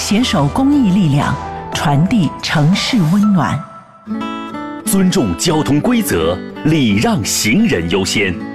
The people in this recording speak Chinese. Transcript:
携手公益力量，传递城市温暖。 尊重交通规则，礼让行人优先。